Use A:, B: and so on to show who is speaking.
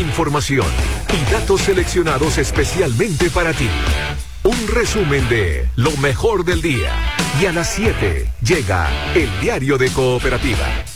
A: información y datos seleccionados especialmente para ti. Un resumen de lo mejor del día. Y a las 7 llega el Diario de Cooperativa.